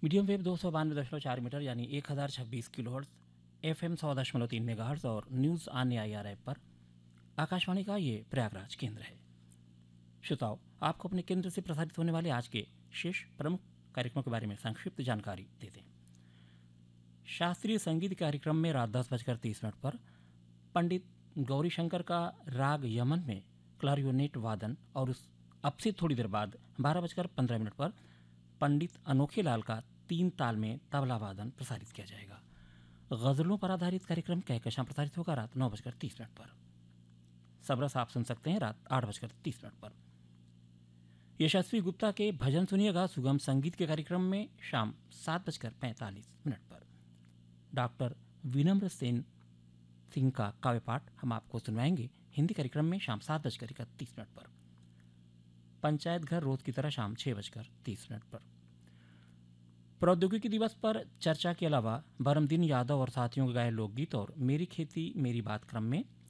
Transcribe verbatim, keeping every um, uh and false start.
Medium wave दो सौ बानवे दशमलव चार मीटर यानी एक हज़ार छब्बीस किलोहर्ट्ज़, एफ एम सौ दशमलव तीन मेगाहर्ट्ज़ और news on A I R app पर आकाशवाणी का ये प्रयागराज केंद्र है। श्रोताओ, आपको अपने केंद्र से प्रसारित होने वाले आज के शेष प्रमुख कार्यक्रमों के बारे में संक्षिप्त जानकारी देते हैं। शास्त्रीय संगीत कार्यक्रम में रात दस बजकर तीस मिनट पर पंडित गौरीशंकर का राग यमन में क्लारियोनेट वादन और उस अब से थोड़ी देर बाद बारह बजकर पंद्रह मिनट पर पंडित अनोखे लाल का तीन ताल में तबला वादन प्रसारित किया जाएगा। गजलों पर आधारित कार्यक्रम कहकशां प्रसारित होगा रात नौ बजकर तीस मिनट पर। सबरस आप सुन सकते हैं रात आठ बजकर तीस मिनट पर। यशस्वी गुप्ता के भजन सुनिएगा सुगम संगीत के कार्यक्रम में शाम सात बजकर पैंतालीस मिनट पर। डॉक्टर विनम्र सेन सिंह का काव्य पाठ हम आपको सुनवाएंगे हिंदी कार्यक्रम में शाम सात बजकर इकतीस मिनट पर। पंचायत घर रोज की तरह शाम छः बजकर तीस मिनट पर। प्रौद्योगिकी दिवस पर चर्चा के अलावा बरमदीन यादव और साथियों के गाए लोकगीत और मेरी खेती मेरी बात क्रम में